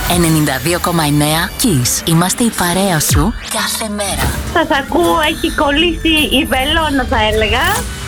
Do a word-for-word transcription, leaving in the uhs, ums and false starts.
ενενήντα δύο κόμμα εννέα Kiss. Είμαστε η παρέα σου κάθε μέρα. Σας ακούω, έχει κολλήσει η βελόνα θα έλεγα.